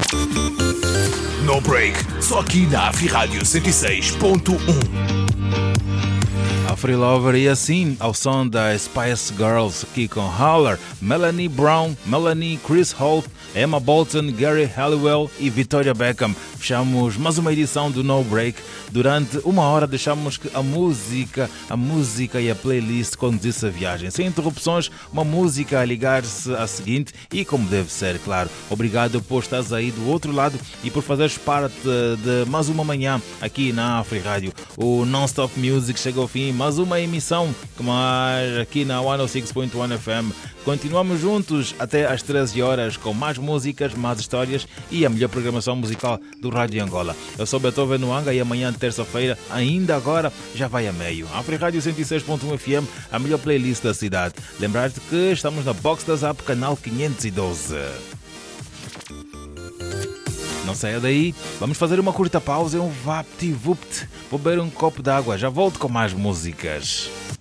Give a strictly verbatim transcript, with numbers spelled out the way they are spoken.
No Break, só aqui na Afri-Rádio cento e seis ponto um. Afri Lover e assim, ao som da Spice Girls, aqui com Holler, Melanie Brown, Melanie, Chris Holt, Emma Bolton, Gary Halliwell e Victoria Beckham. Fechamos mais uma edição do No Break. Durante uma hora deixamos que a música, a música e a playlist conduzisse a viagem. Sem interrupções, uma música a ligar-se à seguinte e como deve ser, claro. Obrigado por estares aí do outro lado e por fazeres parte de mais uma manhã aqui na Afri-Rádio. O Non-Stop Music chega ao fim, mais uma emissão mas aqui na cento e seis ponto um F M. Continuamos juntos até às treze horas com mais músicas, mais histórias e a melhor programação musical do Rádio Angola. Eu sou Beethoven Nuanga e amanhã, terça-feira, ainda agora, já vai a meio. Afri-Rádio cento e seis ponto um F M, a melhor playlist da cidade. Lembrar-te que estamos na Box da Zap, canal quinhentos e doze. Não saia daí, vamos fazer uma curta pausa e um vapt-vupt. Vou beber um copo d'água, já volto com mais músicas.